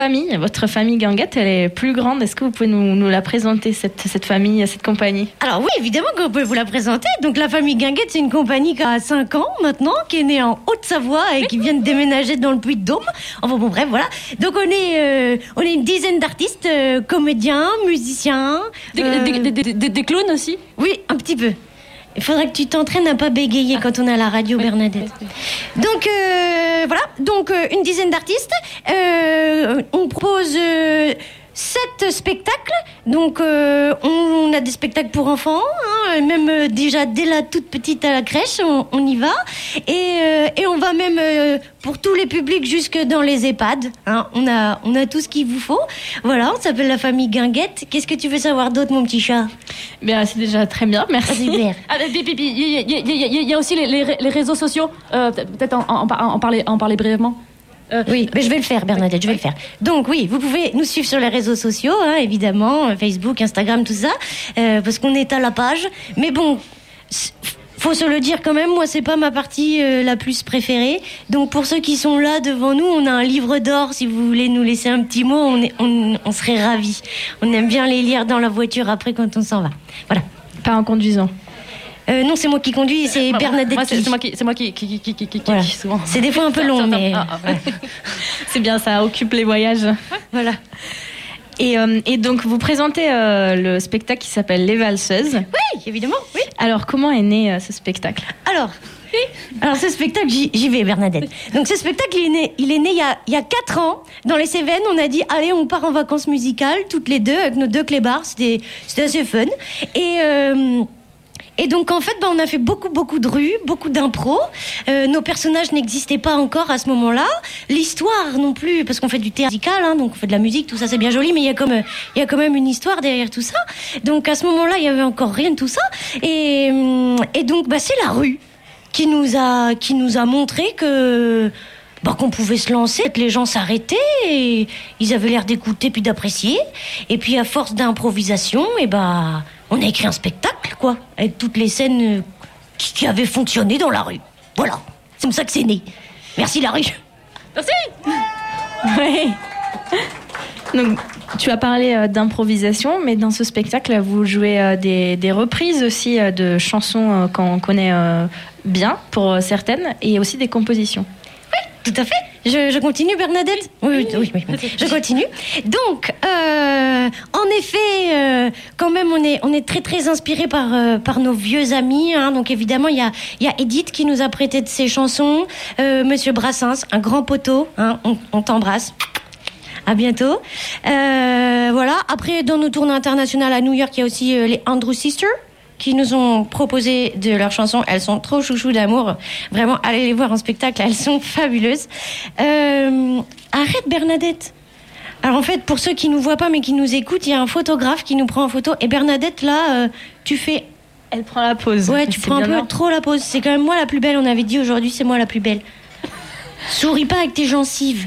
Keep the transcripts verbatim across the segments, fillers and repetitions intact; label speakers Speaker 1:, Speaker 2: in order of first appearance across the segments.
Speaker 1: Famille, votre famille Guinguette, elle est plus grande. Est-ce que vous pouvez nous, nous la présenter, cette, cette famille, cette compagnie?
Speaker 2: Alors oui, évidemment qu'on peut vous la présenter. Donc la famille Guinguette, c'est une compagnie qui a cinq ans maintenant, qui est née en Haute-Savoie et qui vient de déménager dans le Puy-de-Dôme. Enfin bon, bref, voilà. Donc on est, euh, on est une dizaine d'artistes, euh, comédiens, musiciens.
Speaker 3: Des,
Speaker 2: euh...
Speaker 3: des, des, des, des clowns aussi?
Speaker 2: Oui, un petit peu. Il faudrait que tu t'entraînes à pas bégayer quand on est à la radio, Bernadette. Donc euh, voilà, donc euh, une dizaine d'artistes. Euh, on propose euh, sept spectacles. Donc euh, on, on a des spectacles pour enfants, hein, même euh, déjà dès la toute petite à la crèche, on, on y va. Et, euh, et on va même euh, pour tous les publics jusque dans les EHPAD. Hein, on a, on a tout ce qu'il vous faut. Voilà, on s'appelle la famille Guinguette. Qu'est-ce que tu veux savoir d'autre, mon petit chat?
Speaker 1: Bien, c'est déjà très bien, merci.
Speaker 2: Super.
Speaker 3: Ah, il y, y a aussi les, les, les réseaux sociaux. Euh, peut-être en, en, en, parler, en parler brièvement.
Speaker 2: Euh, oui, mais je vais le faire, Bernadette, je vais le faire. Donc oui, vous pouvez nous suivre sur les réseaux sociaux, hein, évidemment, Facebook, Instagram, tout ça, euh, parce qu'on est à la page. Mais bon, faut se le dire quand même, moi c'est pas ma partie euh, la plus préférée. Donc pour ceux qui sont là devant nous, on a un livre d'or. Si vous voulez nous laisser un petit mot, on, est, on, on serait ravis. On aime bien les lire dans la voiture après quand on s'en va. Voilà.
Speaker 1: Pas en conduisant.
Speaker 2: Euh, non, c'est moi qui conduis, c'est Bernadette.
Speaker 3: Moi, c'est,
Speaker 2: qui...
Speaker 3: c'est moi qui, c'est moi qui, qui, qui, qui, qui,
Speaker 2: voilà.
Speaker 3: qui souvent.
Speaker 2: C'est des fois un peu long, mais
Speaker 3: ah, ah, ouais.
Speaker 1: C'est bien, ça occupe les voyages.
Speaker 2: Voilà.
Speaker 1: Et, euh, et donc, vous présentez euh, le spectacle qui s'appelle Les Valseuses.
Speaker 2: Oui, évidemment. Oui.
Speaker 1: Alors, comment est né euh, ce spectacle?
Speaker 2: Alors, oui. Alors ce spectacle, j'y, j'y vais, Bernadette. Donc ce spectacle, il est né, il est né il y a, il y a quatre ans. Dans les Cévennes, on a dit, allez, on part en vacances musicales, toutes les deux, avec nos deux clébards. C'était, c'était assez fun. Et... Euh, Et donc, en fait, bah, on a fait beaucoup, beaucoup de rues, beaucoup d'impro. Euh, nos personnages n'existaient pas encore à ce moment-là. L'histoire non plus, parce qu'on fait du théâtre musical, hein, donc on fait de la musique, tout ça, c'est bien joli, mais il y a comme, il y a quand même une histoire derrière tout ça. Donc, à ce moment-là, il y avait encore rien de tout ça. Et, et donc, bah, c'est la rue qui nous a, qui nous a montré que... Bah, qu'on pouvait se lancer, que les gens s'arrêtaient et ils avaient l'air d'écouter puis d'apprécier. Et puis à force d'improvisation, et bah, on a écrit un spectacle, quoi, avec toutes les scènes qui, qui avaient fonctionné dans la rue. Voilà, c'est comme ça que c'est né. Merci la rue.
Speaker 3: Merci.
Speaker 1: Oui. Donc, tu as parlé euh, d'improvisation, mais dans ce spectacle, vous jouez euh, des, des reprises aussi euh, de chansons euh, qu'on connaît euh, bien pour euh, certaines, et aussi des compositions.
Speaker 2: Tout à fait. Je, je continue, Bernadette? Oui, oui, oui, oui. Je continue. Donc, euh, en effet, euh, quand même, on est, on est très, très inspiré par, euh, par nos vieux amis. Hein. Donc, évidemment, il y a, il y a Edith qui nous a prêté de ses chansons. Euh, Monsieur Brassens, un grand poteau. Hein. On, on t'embrasse. À bientôt. Euh, voilà. Après, dans nos tournées internationales à New York, il y a aussi euh, les Andrew Sisters qui nous ont proposé de leurs chansons. Elles sont trop chouchou d'amour. Vraiment, allez les voir en spectacle, elles sont fabuleuses. Euh, arrête, Bernadette. Alors en fait, pour ceux qui nous voient pas mais qui nous écoutent, il y a un photographe qui nous prend en photo. Et Bernadette, là, euh, tu fais...
Speaker 1: Elle prend la pause.
Speaker 2: Ouais, tu
Speaker 1: c'est
Speaker 2: prends un peu
Speaker 1: bien
Speaker 2: trop la pause. C'est quand même moi la plus belle. On avait dit aujourd'hui, c'est moi la plus belle. Souris pas avec tes gencives.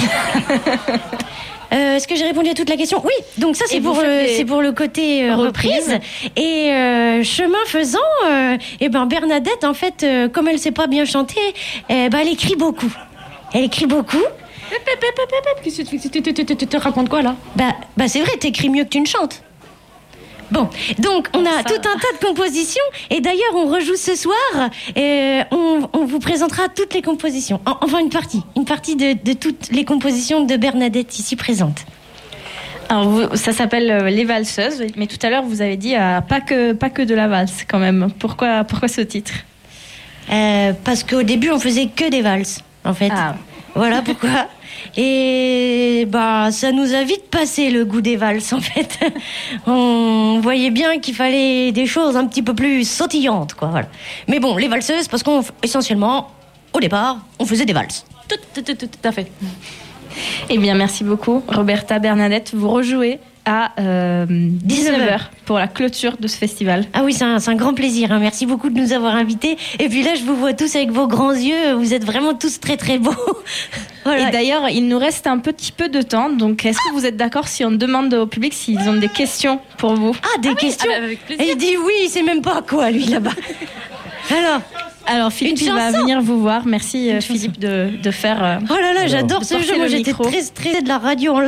Speaker 2: Euh, est-ce que j'ai répondu à toute la question? Oui, donc ça c'est, pour, euh, des... c'est pour le côté euh, reprise. reprise. Et euh, chemin faisant, euh, et ben Bernadette, en fait, euh, comme elle sait pas bien chanter, euh, ben elle écrit beaucoup. Elle écrit beaucoup.
Speaker 3: Tu te racontes quoi là?
Speaker 2: Bah, bah c'est vrai, t'écris mieux que tu ne chantes. Bon, donc on a ça. Tout un tas de compositions et d'ailleurs on rejoue ce soir et on, on vous présentera toutes les compositions, enfin une partie, une partie de, de toutes les compositions de Bernadette ici présente.
Speaker 1: Alors vous, ça s'appelle euh, Les Valseuses, mais tout à l'heure vous avez dit euh, pas que pas que de la valse quand même. Pourquoi pourquoi ce titre?
Speaker 2: euh, Parce qu'au début on faisait que des valses en fait. Ah. Voilà pourquoi. Et bah ça nous a vite passé le goût des valses en fait. On voyait bien qu'il fallait des choses un petit peu plus sautillantes quoi. Voilà. Mais bon, les valseuses parce qu'on essentiellement au départ on faisait des valses.
Speaker 3: Tout, tout, tout, tout à fait.
Speaker 1: Eh bien merci beaucoup Roberta, Bernadette. Vous rejouez à euh, dix-neuf heures pour la clôture de ce festival.
Speaker 2: Ah oui, c'est un, c'est un grand plaisir. Hein. Merci beaucoup de nous avoir invités. Et puis là, je vous vois tous avec vos grands yeux. Vous êtes vraiment tous très très beaux.
Speaker 1: Voilà. Et d'ailleurs, il nous reste un petit peu de temps. Donc, est-ce que vous êtes d'accord si on demande au public s'ils ont des questions pour vous?
Speaker 2: Ah, des ah questions oui, ah bah avec plaisir. Et il dit oui, il sait même pas quoi, lui, là-bas. Alors
Speaker 1: Alors Philippe,
Speaker 2: Une
Speaker 1: il va
Speaker 2: chanson.
Speaker 1: venir vous voir. Merci euh, Philippe de, de faire. euh,
Speaker 2: Oh là là, j'adore
Speaker 1: de
Speaker 2: ce
Speaker 1: porter
Speaker 2: jeu. Moi,
Speaker 1: le
Speaker 2: j'étais
Speaker 1: micro.
Speaker 2: très stressée de la radio en